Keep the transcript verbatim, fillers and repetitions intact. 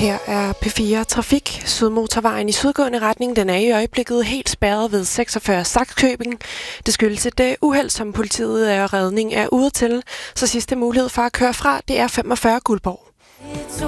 Her er P fire Trafik. Sydmotorvejen i sydgående retning. Den er i øjeblikket helt spærret ved seksogfyrre Sakskøbing. Det skyldes et uheld, som politiet og redning er ude til. Så sidste mulighed for at køre fra, det er femogfyrre Guldborg.